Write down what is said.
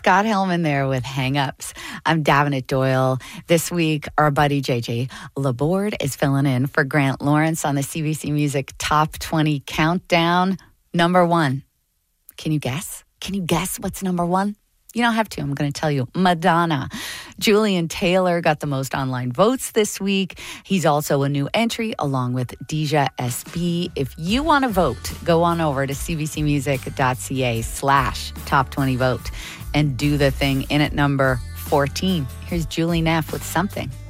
Scott Hellman there with Hang Ups. I'm Davenant Doyle. This week, our buddy JJ Laborde is filling in for Grant Lawrence on the CBC Music Top 20 Countdown. Number 1. Can you guess? Can you guess what's number 1? You don't have to. I'm going to tell you. Madonna. Julian Taylor got the most online votes this week. He's also a new entry along with Deja SB. If you want to vote, go on over to cbcmusic.ca/top20vote and do the thing in at number 14. Here's Julie Neff with Something.